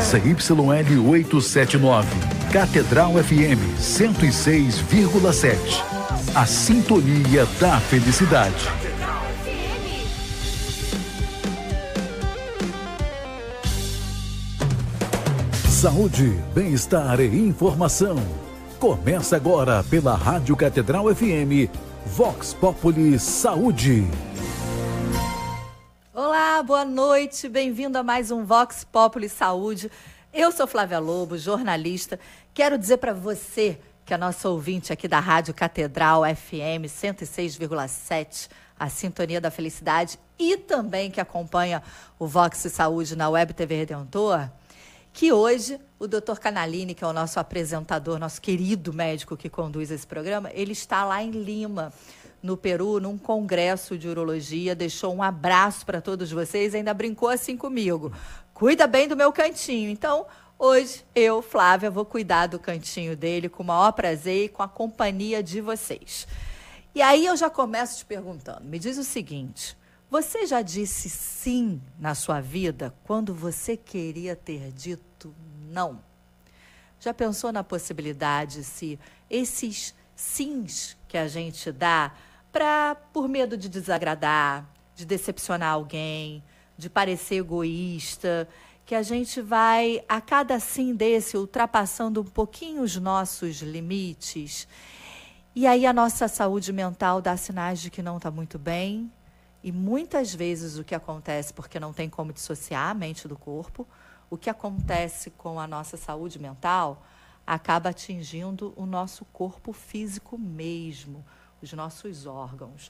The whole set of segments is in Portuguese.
ZYL 879. Catedral FM 106,7. A sintonia da felicidade. Saúde, bem-estar e informação. Começa agora pela Rádio Catedral FM, Vox Populi Saúde. Olá, boa noite, bem-vindo a mais um Vox Populi Saúde. Eu sou Flávia Lobo, jornalista. Quero dizer para você, que é nosso ouvinte aqui da Rádio Catedral FM 106,7, a Sintonia da Felicidade, e também que acompanha o Vox Saúde na Web TV Redentor, que hoje o Dr. Canalini, que é o nosso apresentador, nosso querido médico que conduz esse programa, ele está lá em Lima, no Peru, num congresso de urologia, deixou um abraço para todos vocês, ainda brincou assim comigo. Cuida bem do meu cantinho. Então, hoje, eu, Flávia, vou cuidar do cantinho dele com o maior prazer e com a companhia de vocês. E aí eu já começo te perguntando, me diz o seguinte, você já disse sim na sua vida quando você queria ter dito não? Já pensou na possibilidade se esses sims que a gente dá por medo de desagradar, de decepcionar alguém, de parecer egoísta, que a gente vai, a cada sim desse, ultrapassando um pouquinho os nossos limites, e aí a nossa saúde mental dá sinais de que não está muito bem, e muitas vezes o que acontece, porque não tem como dissociar a mente do corpo, o que acontece com a nossa saúde mental acaba atingindo o nosso corpo físico mesmo, os nossos órgãos.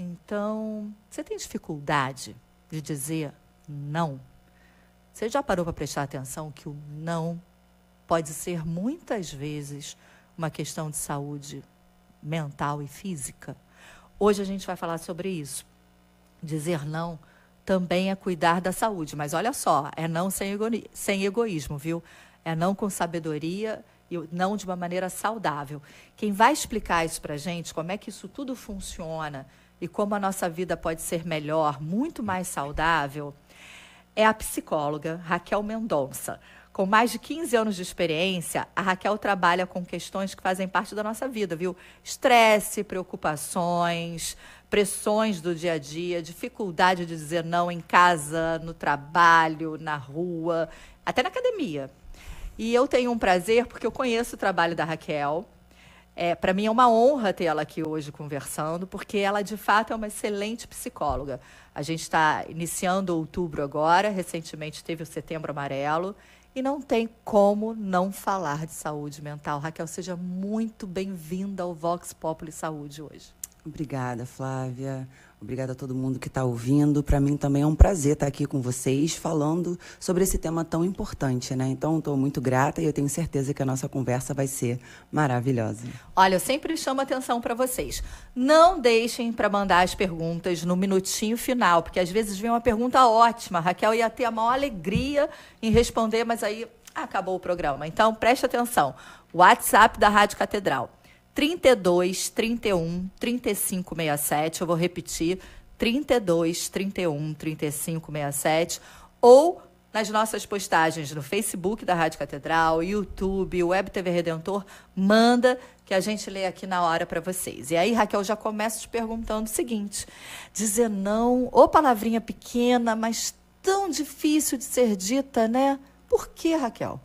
Então, você tem dificuldade de dizer não? Você já parou para prestar atenção que o não pode ser muitas vezes uma questão de saúde mental e física? Hoje a gente vai falar sobre isso. Dizer não também é cuidar da saúde, mas olha só, é não sem egoísmo, viu? É não com sabedoria e não de uma maneira saudável. Quem vai explicar isso para a gente, como é que isso tudo funciona e como a nossa vida pode ser melhor, muito mais saudável, é a psicóloga Raquel Mendonça. Com mais de 15 anos de experiência, a Raquel trabalha com questões que fazem parte da nossa vida, viu? Estresse, preocupações, pressões do dia a dia, dificuldade de dizer não em casa, no trabalho, na rua, até na academia. E eu tenho um prazer, porque eu conheço o trabalho da Raquel. Para mim é uma honra tê-la aqui hoje conversando, porque ela, de fato, é uma excelente psicóloga. A gente está iniciando outubro agora, recentemente teve o Setembro Amarelo, e não tem como não falar de saúde mental. Raquel, seja muito bem-vinda ao Vox Populi Saúde hoje. Obrigada, Flávia. Obrigada a todo mundo que está ouvindo. Para mim também é um prazer estar aqui com vocês, falando sobre esse tema tão importante, né? Então, estou muito grata e eu tenho certeza que a nossa conversa vai ser maravilhosa. Olha, eu sempre chamo atenção para vocês. Não deixem para mandar as perguntas no minutinho final, porque às vezes vem uma pergunta ótima. A Raquel ia ter a maior alegria em responder, mas aí acabou o programa. Então, preste atenção. WhatsApp da Rádio Catedral. 32 31 35 67, eu vou repetir, 32 31 35 67, ou nas nossas postagens no Facebook da Rádio Catedral, YouTube, Web TV Redentor, manda que a gente lê aqui na hora para vocês. E aí, Raquel, já começo te perguntando o seguinte, dizer não, ou palavrinha pequena, mas tão difícil de ser dita, né? Por que, Raquel?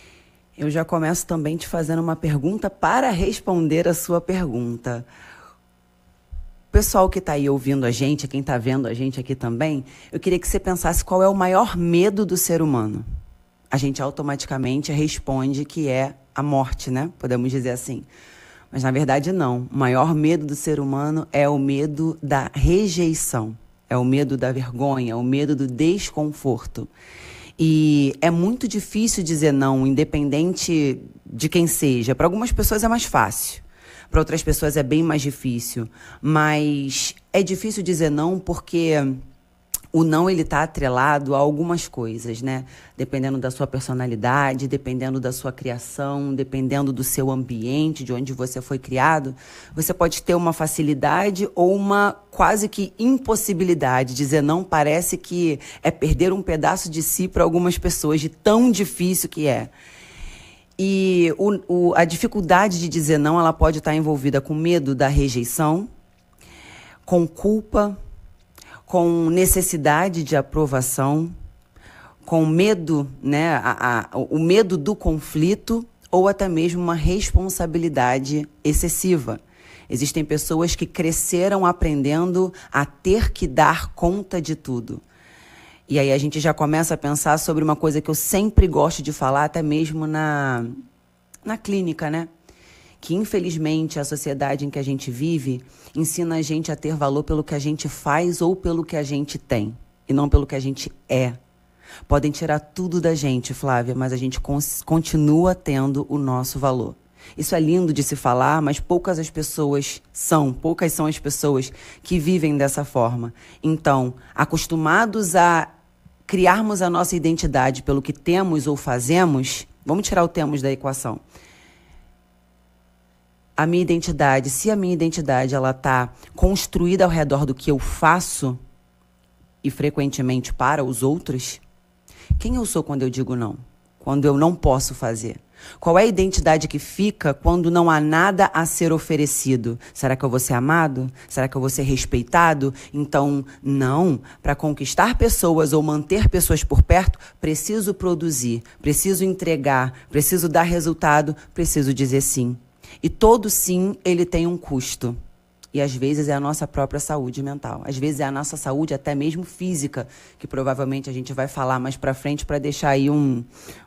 Eu já começo também te fazendo uma pergunta para responder a sua pergunta. O pessoal que está aí ouvindo a gente, quem está vendo a gente aqui também, eu queria que você pensasse qual é o maior medo do ser humano. A gente automaticamente responde que é a morte, né? Podemos dizer assim. Mas, na verdade, não. O maior medo do ser humano é o medo da rejeição. É o medo da vergonha, é o medo do desconforto. E é muito difícil dizer não, independente de quem seja. Para algumas pessoas é mais fácil, para outras pessoas é bem mais difícil. Mas é difícil dizer não porque o não, ele está atrelado a algumas coisas, né? Dependendo da sua personalidade, dependendo da sua criação, dependendo do seu ambiente, de onde você foi criado, você pode ter uma facilidade ou uma quase que impossibilidade. Dizer não parece que é perder um pedaço de si para algumas pessoas, de tão difícil que é. E a dificuldade de dizer não, ela pode estar envolvida com medo da rejeição, com culpa, com necessidade de aprovação, com medo, né, o medo do conflito ou até mesmo uma responsabilidade excessiva. Existem pessoas que cresceram aprendendo a ter que dar conta de tudo. E aí a gente já começa a pensar sobre uma coisa que eu sempre gosto de falar, até mesmo na clínica, né? Que, infelizmente, a sociedade em que a gente vive ensina a gente a ter valor pelo que a gente faz ou pelo que a gente tem, e não pelo que a gente é. Podem tirar tudo da gente, Flávia, mas a gente continua tendo o nosso valor. Isso é lindo de se falar, mas poucas são as pessoas que vivem dessa forma. Então, acostumados a criarmos a nossa identidade pelo que temos ou fazemos, vamos tirar o temos da equação. A minha identidade, se a minha identidade ela está construída ao redor do que eu faço e frequentemente para os outros, quem eu sou quando eu digo não? Quando eu não posso fazer? Qual é a identidade que fica quando não há nada a ser oferecido? Será que eu vou ser amado? Será que eu vou ser respeitado? Então, não. Para conquistar pessoas ou manter pessoas por perto, preciso produzir, preciso entregar, preciso dar resultado, preciso dizer sim. E todo sim, ele tem um custo. E às vezes é a nossa própria saúde mental. Às vezes é a nossa saúde até mesmo física, que provavelmente a gente vai falar mais pra frente para deixar aí um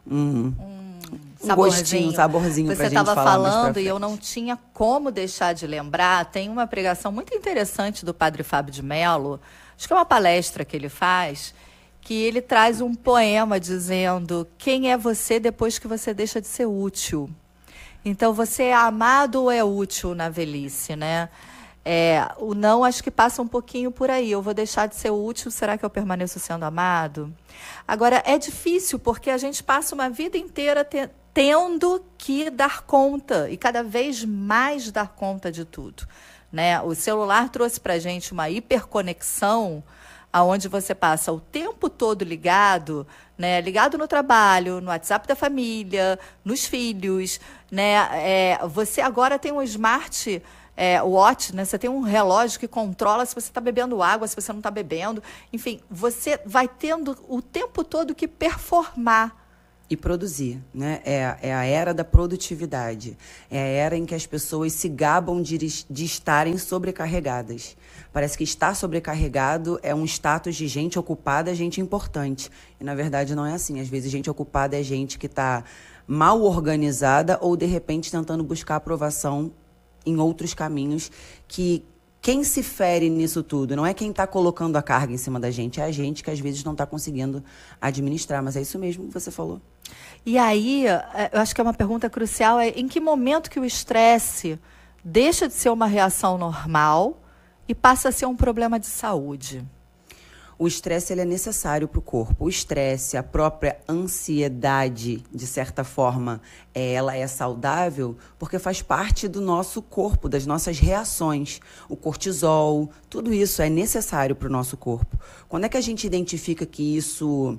gostinho, um saborzinho pra gente falar mais pra frente. Você estava falando e eu não tinha como deixar de lembrar, tem uma pregação muito interessante do Padre Fábio de Mello, acho que é uma palestra que ele faz, que ele traz um poema dizendo: quem é você depois que você deixa de ser útil? Então, você é amado ou é útil na velhice, né? O não, acho que passa um pouquinho por aí. Eu vou deixar de ser útil, será que eu permaneço sendo amado? Agora, é difícil, porque a gente passa uma vida inteira tendo que dar conta, e cada vez mais dar conta de tudo, né? O celular trouxe para a gente uma hiperconexão, aonde você passa o tempo todo ligado, né? Ligado no trabalho, no WhatsApp da família, nos filhos, né? Você agora tem um smart watch, né? Você tem um relógio que controla se você está bebendo água, se você não está bebendo. Enfim, você vai tendo o tempo todo que performar. E produzir, né? É a era da produtividade. É a era em que as pessoas se gabam de estarem sobrecarregadas. Parece que estar sobrecarregado é um status de gente ocupada, gente importante. E, na verdade, não é assim. Às vezes, gente ocupada é gente que está mal organizada ou, de repente, tentando buscar aprovação em outros caminhos que... Quem se fere nisso tudo não é quem está colocando a carga em cima da gente, é a gente que às vezes não está conseguindo administrar. Mas é isso mesmo que você falou. E aí, eu acho que é uma pergunta crucial, em que momento que o estresse deixa de ser uma reação normal e passa a ser um problema de saúde? O estresse ele é necessário para o corpo. O estresse, a própria ansiedade, de certa forma, ela é saudável porque faz parte do nosso corpo, das nossas reações. O cortisol, tudo isso é necessário para o nosso corpo. Quando é que a gente identifica que isso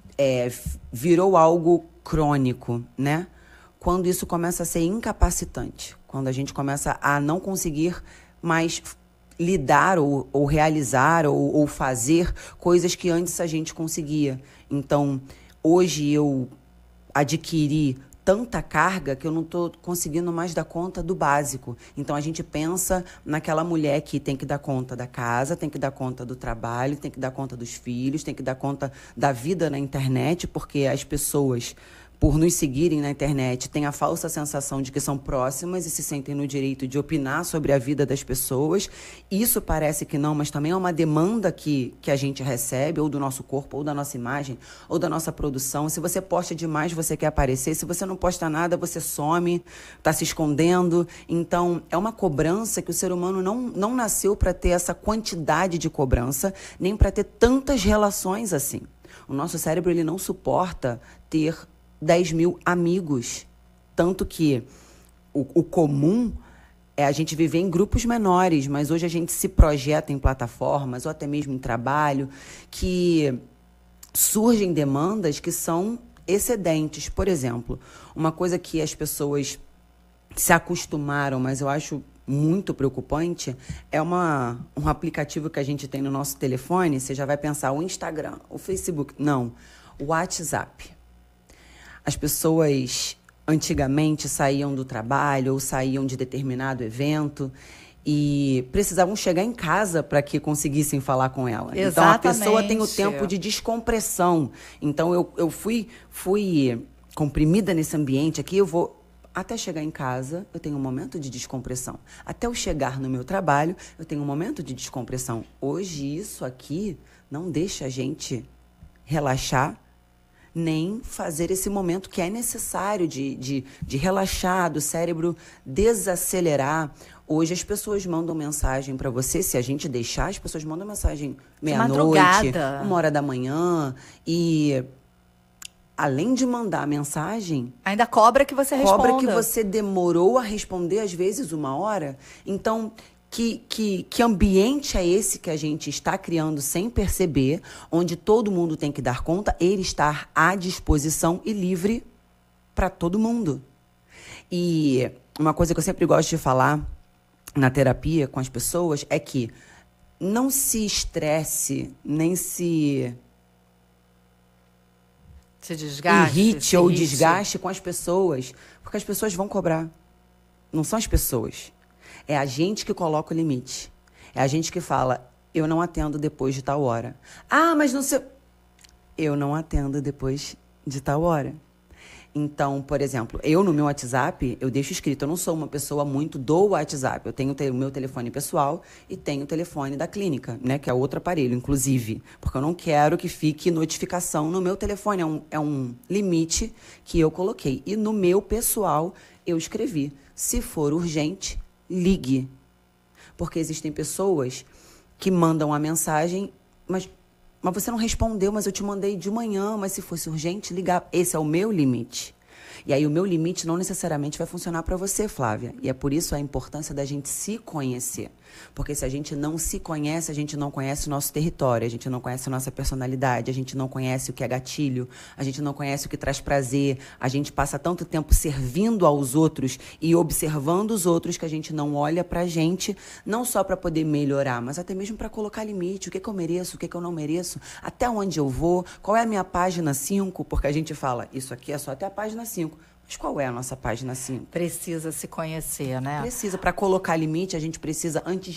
virou algo crônico, né? Quando isso começa a ser incapacitante. Quando a gente começa a não conseguir mais lidar ou realizar ou fazer coisas que antes a gente conseguia. Então, hoje eu adquiri tanta carga que eu não estou conseguindo mais dar conta do básico. Então, a gente pensa naquela mulher que tem que dar conta da casa, tem que dar conta do trabalho, tem que dar conta dos filhos, tem que dar conta da vida na internet, porque as pessoas por nos seguirem na internet, têm a falsa sensação de que são próximas e se sentem no direito de opinar sobre a vida das pessoas. Isso parece que não, mas também é uma demanda que a gente recebe, ou do nosso corpo, ou da nossa imagem, ou da nossa produção. Se você posta demais, você quer aparecer. Se você não posta nada, você some, está se escondendo. Então, é uma cobrança que o ser humano não nasceu para ter essa quantidade de cobrança, nem para ter tantas relações assim. O nosso cérebro ele não suporta ter 10 mil amigos. Tanto que o comum é a gente viver em grupos menores, mas hoje a gente se projeta em plataformas ou até mesmo em trabalho, que surgem demandas que são excedentes. Por exemplo, uma coisa que as pessoas se acostumaram, mas eu acho muito preocupante, é um aplicativo que a gente tem no nosso telefone. Você já vai pensar o Instagram, o Facebook. Não, o WhatsApp. As pessoas antigamente saíam do trabalho ou saíam de determinado evento e precisavam chegar em casa para que conseguissem falar com ela. Exatamente. Então, a pessoa tem o tempo de descompressão. Então, eu fui comprimida nesse ambiente aqui, eu vou... Até chegar em casa, eu tenho um momento de descompressão. Até eu chegar no meu trabalho, eu tenho um momento de descompressão. Hoje, isso aqui não deixa a gente relaxar, nem fazer esse momento que é necessário de relaxar, do cérebro desacelerar. Hoje as pessoas mandam mensagem para você, se a gente deixar, as pessoas mandam mensagem meia-noite, 1h da manhã, e além de mandar a mensagem... Ainda cobra que você responda. Cobra que você demorou a responder, às vezes, 1 hora. Então... Que ambiente é esse que a gente está criando sem perceber, onde todo mundo tem que dar conta, ele estar à disposição e livre para todo mundo? E uma coisa que eu sempre gosto de falar na terapia com as pessoas é que não se estresse, nem se desgaste, irrite ou desgaste com as pessoas, porque as pessoas vão cobrar. Não são as pessoas. É a gente que coloca o limite. É a gente que fala, eu não atendo depois de tal hora. Ah, mas não sei... Eu não atendo depois de tal hora. Então, por exemplo, eu no meu WhatsApp, eu deixo escrito, eu não sou uma pessoa muito do WhatsApp. Eu tenho o meu telefone pessoal e tenho o telefone da clínica, né? Que é outro aparelho, inclusive. Porque eu não quero que fique notificação no meu telefone. É um limite que eu coloquei. E no meu pessoal, eu escrevi, se for urgente... ligue. Porque existem pessoas que mandam a mensagem, mas você não respondeu, mas eu te mandei de manhã, mas se fosse urgente, ligar. Esse é o meu limite. E aí o meu limite não necessariamente vai funcionar para você, Flávia. E é por isso a importância da gente se conhecer. Porque se a gente não se conhece, a gente não conhece o nosso território, a gente não conhece a nossa personalidade, a gente não conhece o que é gatilho, a gente não conhece o que traz prazer, a gente passa tanto tempo servindo aos outros e observando os outros que a gente não olha pra gente, não só para poder melhorar, mas até mesmo para colocar limite, o que eu mereço, o que eu não mereço, até onde eu vou, qual é a minha página 5, porque a gente fala, isso aqui é só até a página 5. Mas qual é a nossa página 5? Precisa se conhecer, né? Precisa. Para colocar limite, a gente precisa, antes